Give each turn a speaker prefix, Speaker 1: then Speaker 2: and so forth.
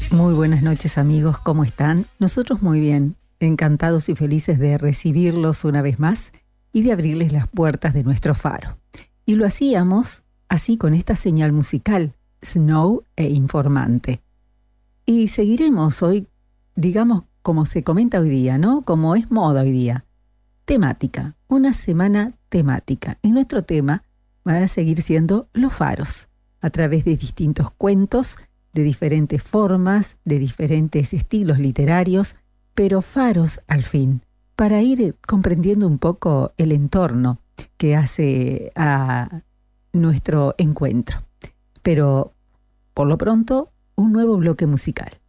Speaker 1: Muy buenas noches, amigos, ¿cómo están? Nosotros muy bien, encantados y felices de recibirlos una vez más y de abrirles las puertas de nuestro faro. Y lo hacíamos así con esta señal musical, Snow e Informante. Y seguiremos hoy, digamos, como se comenta hoy día, ¿no? Como es moda hoy día. Temática, una semana temática. Y nuestro tema va a seguir siendo los faros, a través de distintos cuentos, de diferentes formas, de diferentes estilos literarios, pero faros al fin, para ir comprendiendo un poco el entorno que hace a nuestro encuentro. Pero, por lo pronto, un nuevo bloque musical.